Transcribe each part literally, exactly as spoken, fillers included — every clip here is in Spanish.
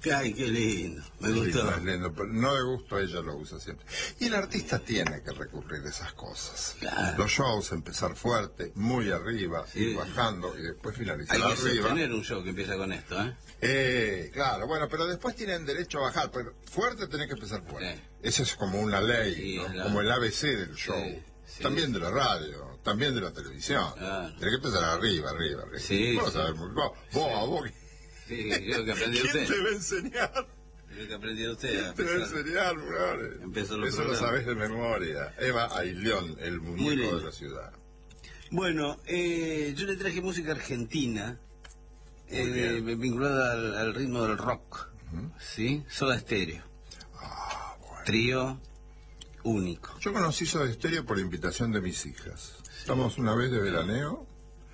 Ay, qué lindo, me Es gustó. lindo, es lindo, pero no de gusto ella lo usa siempre. Y el artista tiene que recurrir a esas cosas. Claro. Los shows, empezar fuerte, muy arriba, Sí. ir bajando y después finalizar Hay que arriba. sostener un show que empieza con esto, ¿eh? Eh, claro, bueno, pero después tienen derecho a bajar, pero fuerte tenés que empezar fuerte. Sí. Eso es como una ley, Sí, ¿no? es la- Como el A B C del show. Sí, sí. También de la radio, también de la televisión. Claro. Tenés que empezar arriba, arriba, arriba. Sí, Vos sí. sabés muy- vos, vos, a vos, Sí, creo que aprendió ¿quién usted. te va a enseñar? Creo que aprendió usted. a Te va a pesar- enseñar, Flores. Empezó los Eso lo programas. sabés de memoria. Eva Ayllón, el Muy muñeco lindo. de la ciudad. Bueno, eh, yo le traje música argentina, Muy eh, bien. vinculada al, al ritmo del rock, ¿sí? Soda Stereo. Ah, bueno. Trío único. Yo conocí Soda Stereo por invitación de mis hijas. Estamos una vez de veraneo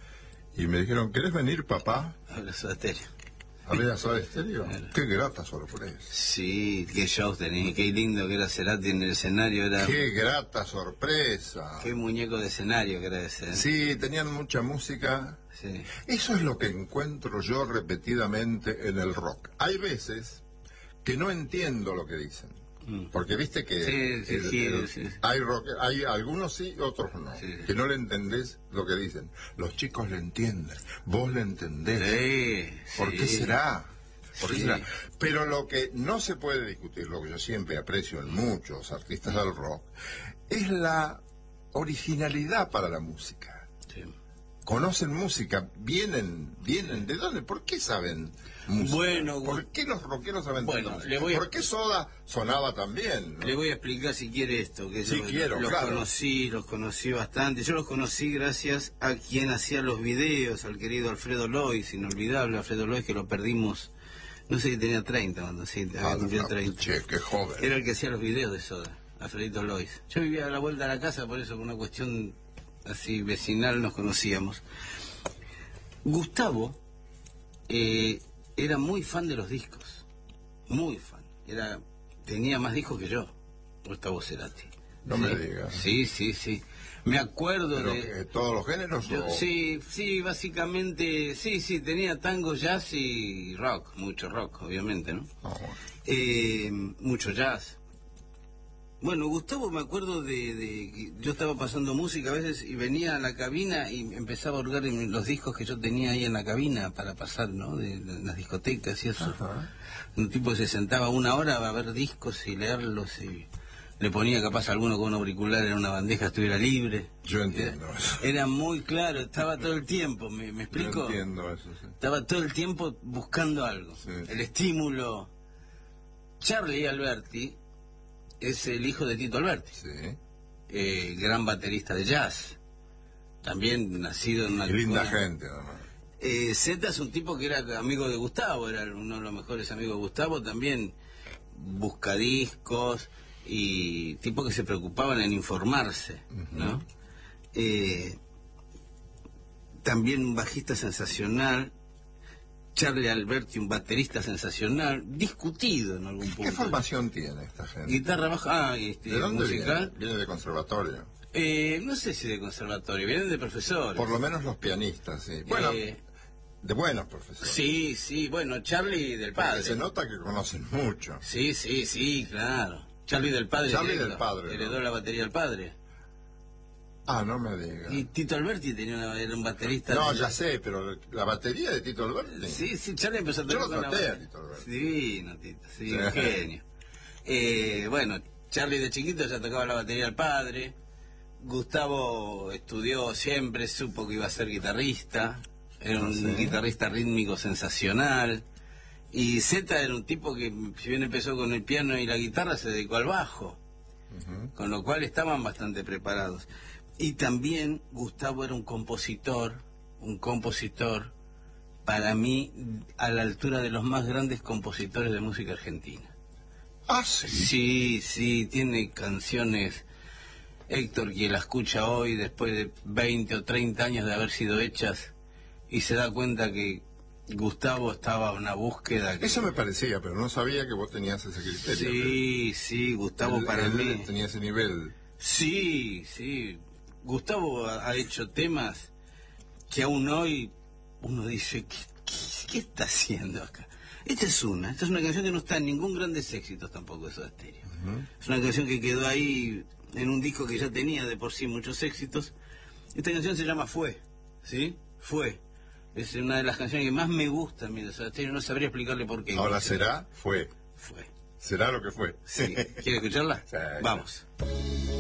y me dijeron, ¿querés venir, papá, Ahora Soda Stereo. a ver a Soda Stereo? Claro. Qué grata sorpresa. Sí, qué shows tenía, qué lindo que era Cerati en el escenario, era Qué grata sorpresa. qué muñeco de escenario que era ese. ¿eh? Sí, tenían mucha música. Sí. Eso es lo que encuentro yo repetidamente en el rock. Hay veces que no entiendo lo que dicen. Mm. Porque viste que Sí, sí, el- sí, el- sí. hay rock, hay algunos sí, otros no. Sí. Que no le entendés lo que dicen. Los chicos le entienden, vos le entendés. Sí, ¿Por sí. qué será? ¿Por qué Sí. será? Pero lo que no se puede discutir, lo que yo siempre aprecio en muchos artistas del rock, es la originalidad para la música. Sí. Conocen música, vienen, vienen, ¿de dónde? ¿Por qué saben música? Bueno, ¿por qué los rockeros saben bueno, tanto? le voy a- ¿Por qué Soda sonaba tan bien? ¿no? Le voy a explicar si quiere esto, que Sí, yo quiero, los claro. conocí, los conocí bastante. Yo los conocí gracias a quien hacía los videos, al querido Alfredo Lois, inolvidable Alfredo Lois, que lo perdimos, no sé si tenía treinta cuando sí, Ah, había cumplido no, treinta. che, qué joven. Era el que hacía los videos de Soda, Alfredito Lois. Yo vivía a la vuelta de la casa, por eso por una cuestión así vecinal nos conocíamos. Gustavo eh, era muy fan de los discos, muy fan. Era, tenía más discos que yo, Gustavo Cerati. No Sí, me digas. Sí, sí, sí. Me acuerdo ¿Pero de... que todos los géneros? yo- o- sí, sí, básicamente, sí, sí, tenía tango, jazz y rock, mucho rock, obviamente, ¿no? Ah, bueno. Eh, mucho jazz. Bueno, Gustavo, me acuerdo de, de que yo estaba pasando música a veces y venía a la cabina y empezaba a hurgar en los discos que yo tenía ahí en la cabina para pasar, ¿no? De, de las discotecas y eso. Ajá. Un tipo se sentaba una hora a ver discos y leerlos y le ponía capaz alguno con un auricular en una bandeja estuviera libre. Yo entiendo Era, eso. era muy claro, estaba todo el tiempo, ¿me, me Yo explico? entiendo eso, sí. Estaba todo el tiempo buscando algo, Sí. el estímulo. Charlie Alberti es el hijo de Tito Alberti, Sí. eh, gran baterista de jazz, también nacido en una... Y linda una- gente, además. Eh, Zeta es un tipo que era amigo de Gustavo, era uno de los mejores amigos de Gustavo, también buscadiscos y tipo que se preocupaban en informarse, ¿no? Eh, también un bajista sensacional, Charlie Alberti, un baterista sensacional, discutido en algún punto. ¿Qué formación tiene esta gente? Guitarra baja, ah, este, ¿De dónde musical. viene? Viene de conservatorio. Eh, no sé si de conservatorio, vienen de profesores. Por lo menos los pianistas, sí. Bueno, Eh, de buenos profesores. sí, sí, bueno, Charlie del Porque padre. se nota que conocen mucho. Sí, sí, sí, claro. Charlie del padre. Charlie directo, del padre, heredó ¿no? la batería del padre. Ah, no me digas. Y Tito Alberti tenía una, era un baterista. No, de- ya sé, pero la batería de Tito Alberti. Sí, sí, Charlie empezó a Yo tocar lo con la traté a batería. Tito Alberti. Divino, Tito, sí, Sí. un genio. Eh, bueno, Charlie de chiquito ya tocaba la batería del padre. Gustavo estudió siempre, supo que iba a ser guitarrista. Era un Ah, sí. guitarrista rítmico sensacional. Y Zeta era un tipo que, si bien empezó con el piano y la guitarra, se dedicó al bajo. Ujú. Con lo cual estaban bastante preparados. Y también Gustavo era un compositor, un compositor, para mí, a la altura de los más grandes compositores de música argentina. Ah, sí. Sí, sí, tiene canciones, Héctor, quien la escucha hoy, después de veinte o treinta años de haber sido hechas, y se da cuenta que Gustavo estaba en una búsqueda. Que... Eso me parecía, pero no sabía que vos tenías ese criterio. Sí, sí, Gustavo Él- para él mí... tenía ese nivel. Sí, sí. Gustavo ha, ha hecho temas que aún hoy uno dice, ¿qué, qué, qué está haciendo acá? Esta es una, esta es una canción que no está en ningún grandes éxitos tampoco de Soda Stereo. Uh-huh. Es una canción que quedó ahí en un disco que ya tenía de por sí muchos éxitos. Esta canción se llama Fue, ¿sí? Fue. Es una de las canciones que más me gusta a mí de Soda Stereo, no sabría explicarle por qué. Ahora será, fue. Fue. Será lo que fue. Sí. ¿Quiere escucharla? Sí. Vamos.